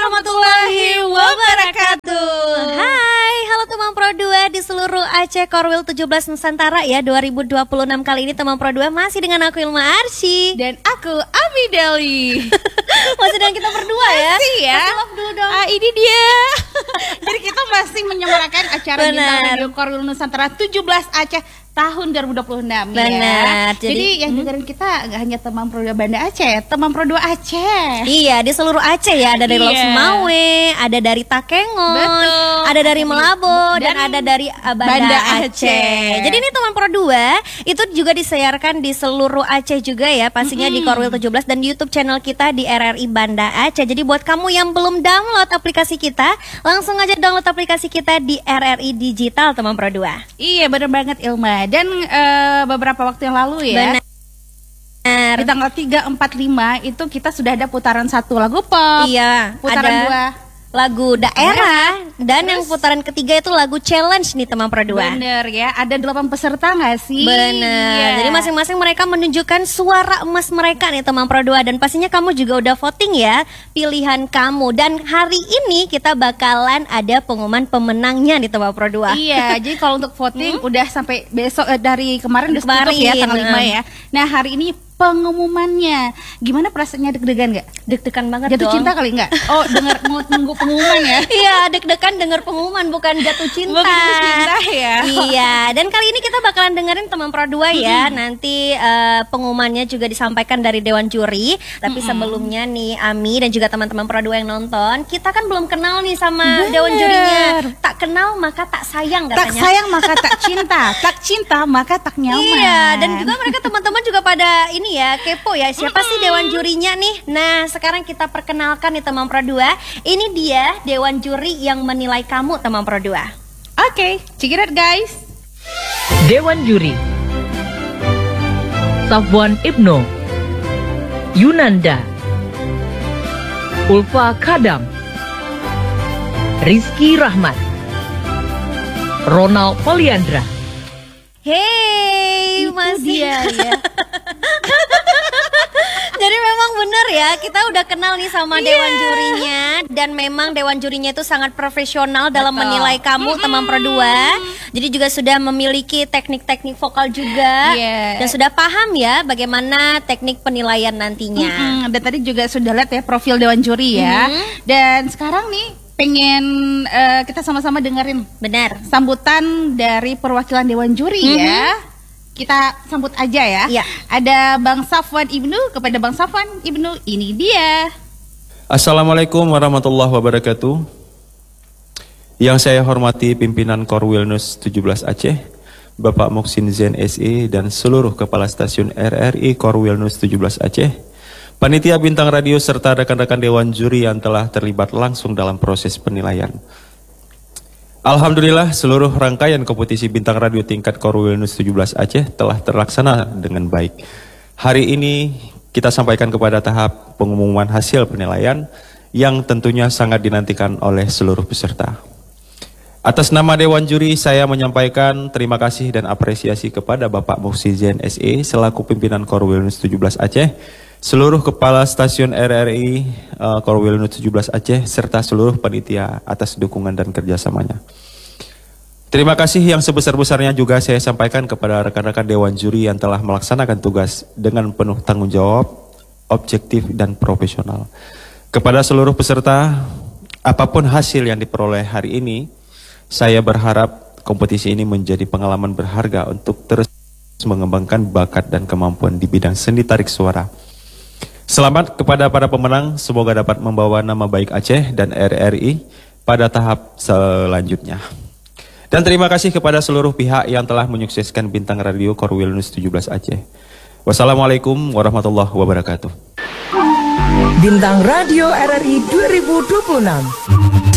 warahmatullahi wabarakatuh. Hai, halo teman Pro 2 di seluruh Aceh Korwil 17 Nusantara ya 2026 kali ini teman Pro 2 masih dengan aku Ilma Arsy dan aku Abi Deli. Masih dengan kita berdua ya. Masih ya. Love dulu dong. Ini dia. Jadi kita masih menyemarakan acara Bintang Radio Korwil Nusantara 17 Aceh tahun 2026 Benar. ya. Jadi yang dengerin kita gak hanya teman Pro 2 Banda Aceh, teman Pro 2 Aceh. Iya, di seluruh Aceh ya. Ada dari Laut Semawe, ada dari Takengon, betul, ada dari Melabo dan ada dari Banda Aceh. Jadi ini teman Pro 2 itu juga disiarkan di seluruh Aceh juga ya, pastinya di Korwil 17 dan di YouTube channel kita di RRI Banda Aceh. Jadi buat kamu yang belum download aplikasi kita, langsung aja download aplikasi kita di RRI Digital teman Pro 2. Iya, bener banget Ilma. Dan beberapa waktu yang lalu ya, benar, di tanggal 3, 4, 5 itu kita sudah ada putaran 1 lagu pop. Iya, putaran 2 lagu daerah dan yang putaran ketiga itu lagu challenge nih teman Pro 2. Bener ya, ada 8 peserta gak sih? Bener, ya. Jadi masing-masing mereka menunjukkan suara emas mereka nih teman Pro 2. Dan pastinya kamu juga udah voting ya pilihan kamu. Dan hari ini kita bakalan ada pengumuman pemenangnya nih teman Pro 2. Iya, jadi kalau untuk voting udah sampai besok, dari kemarin udah tutup ya tanggal 5 ya. Nah hari ini pengumumannya, gimana perasaannya, deg-degan nggak? Deg-degan banget jatuh dong. Cinta kali nggak? Oh, dengar nunggu pengumuman ya? Iya, deg-degan denger pengumuman bukan jatuh cinta. Bukan jatuh cinta ya. Iya, dan kali ini kita bakalan dengerin teman Pro 2 ya. Nanti pengumumannya juga disampaikan dari Dewan Juri. Tapi sebelumnya nih Ami dan juga teman-teman Pro 2 yang nonton, kita kan belum kenal nih sama Dewan Jurinya. Tak kenal maka tak sayang katanya. Tak sayang maka tak cinta, tak cinta maka tak nyaman. Iya, dan juga mereka teman-teman juga pada ini ya, kepo ya, siapa sih Dewan Jurinya nih. Nah, sekarang kita perkenalkan nih teman Pro 2. Ini dia Dewan Juri yang menilai kamu teman Pro 2. Oke, check it out guys. Dewan Juri: Safwan Ibnu, Yunanda, Ulfa Kadam, Rizky Rahmat, Ronald Poliandra. Hey, itu masih dia ya. Jadi memang benar ya, kita udah kenal nih sama Dewan Jurinya. Dan memang Dewan Jurinya itu sangat profesional dalam menilai kamu teman Pro 2. Jadi juga sudah memiliki teknik-teknik vokal juga. Dan sudah paham ya bagaimana teknik penilaian nantinya. Dan tadi juga sudah lihat ya profil Dewan Juri ya. Dan sekarang nih pengen kita sama-sama dengerin sambutan dari perwakilan Dewan Juri ya. Kita sambut aja ya. Ada Bang Safwan Ibnu. Kepada Bang Safwan Ibnu, ini dia. Assalamualaikum warahmatullahi wabarakatuh. Yang saya hormati pimpinan Korwil Nus 17 Aceh, Bapak Muksin Zain SE dan seluruh kepala stasiun RRI Korwil Nus 17 Aceh, panitia Bintang Radio serta rekan-rekan Dewan Juri yang telah terlibat langsung dalam proses penilaian. Alhamdulillah seluruh rangkaian kompetisi Bintang Radio tingkat Korwil Nus 17 Aceh telah terlaksana dengan baik. Hari ini kita sampaikan kepada tahap pengumuman hasil penilaian yang tentunya sangat dinantikan oleh seluruh peserta. Atas nama Dewan Juri saya menyampaikan terima kasih dan apresiasi kepada Bapak Muksin Zain SE selaku pimpinan Korwil Nus 17 Aceh, seluruh kepala stasiun RRI Korwil Nus 17 Aceh serta seluruh panitia atas dukungan dan kerjasamanya. Terima kasih yang sebesar-besarnya juga saya sampaikan kepada rekan-rekan Dewan Juri yang telah melaksanakan tugas dengan penuh tanggung jawab, objektif dan profesional. Kepada seluruh peserta, apapun hasil yang diperoleh hari ini, saya berharap kompetisi ini menjadi pengalaman berharga untuk terus mengembangkan bakat dan kemampuan di bidang seni tarik suara. Selamat kepada para pemenang, semoga dapat membawa nama baik Aceh dan RRI pada tahap selanjutnya. Dan terima kasih kepada seluruh pihak yang telah menyukseskan Bintang Radio Korwil Nus 17 Aceh. Wassalamualaikum warahmatullahi wabarakatuh. Bintang Radio RRI 2026.